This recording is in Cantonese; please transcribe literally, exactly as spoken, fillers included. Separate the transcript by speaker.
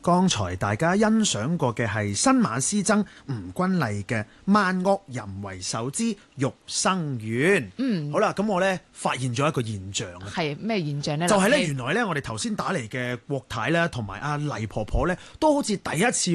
Speaker 1: 剛才大家欣賞過嘅係新馬師曾吳君麗嘅《萬惡淫為首之欲生怨》。嗯，好啦，咁我咧發現咗一個現象啊，
Speaker 2: 係咩現象咧？
Speaker 1: 就係咧，原來咧我哋頭先打嚟嘅郭太咧，同埋阿黎婆婆咧，都好似第一次